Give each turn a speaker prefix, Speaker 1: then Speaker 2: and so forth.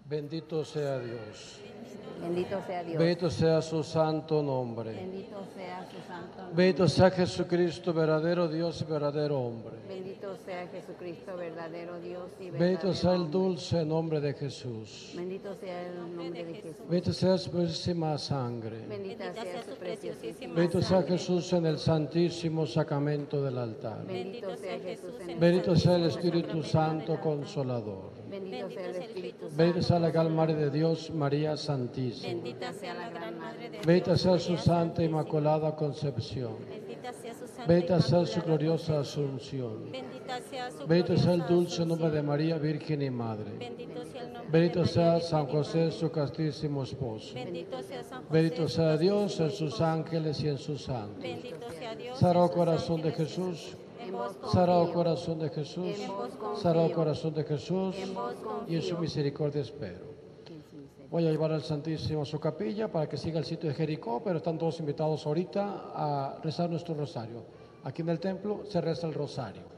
Speaker 1: Bendito sea Dios.
Speaker 2: Bendito sea Dios.
Speaker 1: Bendito sea su santo nombre.
Speaker 2: Bendito sea su santo nombre.
Speaker 1: Bendito sea Jesucristo, verdadero Dios y verdadero hombre.
Speaker 2: Bendito sea Jesucristo, verdadero Dios y verdadero
Speaker 1: Bendito sea el
Speaker 2: hombre.
Speaker 1: dulce nombre de Jesús.
Speaker 2: Bendito sea el nombre de Jesús.
Speaker 1: Bendito sea su preciosísima sangre.
Speaker 2: Bendita sea su preciosísima
Speaker 1: Bendito sea
Speaker 2: sangre.
Speaker 1: Jesús en el santísimo sacramento del altar.
Speaker 2: Bendito sea Jesús en el
Speaker 1: Bendito sea el
Speaker 2: santísimo
Speaker 1: Espíritu
Speaker 2: sacramento
Speaker 1: Santo
Speaker 2: del altar.
Speaker 1: Consolador.
Speaker 2: Bendito sea el Espíritu Santo.
Speaker 1: Bendita sea la gran Madre de Dios, María Santísima.
Speaker 3: Bendita sea la gran Madre de Dios.
Speaker 1: Bendita sea su
Speaker 3: María
Speaker 1: santa
Speaker 3: Santísima.
Speaker 1: inmaculada concepción.
Speaker 3: Bendita sea su santa
Speaker 1: Bendita sea su
Speaker 3: inmaculada
Speaker 1: gloriosa
Speaker 3: concepción.
Speaker 1: asunción.
Speaker 3: Bendita sea su
Speaker 1: Bendito sea el
Speaker 3: gloriosa
Speaker 1: dulce nombre de
Speaker 3: asunción.
Speaker 1: María, Virgen y Madre.
Speaker 3: Bendito sea el nombre
Speaker 1: Bendito
Speaker 3: de
Speaker 1: sea
Speaker 3: María,
Speaker 1: San
Speaker 3: Virgen y
Speaker 1: José,
Speaker 3: Madre.
Speaker 1: su castísimo esposo.
Speaker 3: Bendito sea San José,
Speaker 1: Bendito
Speaker 3: su
Speaker 1: sea Dios en
Speaker 3: castísimo
Speaker 1: sus
Speaker 3: esposo.
Speaker 1: ángeles y en sus santos.
Speaker 3: Bendito sea Dios.
Speaker 1: Sagrado
Speaker 3: en sus
Speaker 1: corazón de
Speaker 3: ángeles y en
Speaker 1: Jesús.
Speaker 3: sus- En vos
Speaker 1: Sagrado
Speaker 3: confío.
Speaker 1: corazón de Jesús.
Speaker 2: En vos confío.
Speaker 1: Sagrado corazón de Jesús.
Speaker 2: En vos
Speaker 1: Y en su
Speaker 2: confío.
Speaker 1: misericordia espero.
Speaker 2: En su misericordia.
Speaker 1: Voy a llevar al Santísimo a su capilla para que siga el sitio de Jericó, pero están todos invitados ahorita a rezar nuestro rosario. Aquí en el templo se reza el rosario.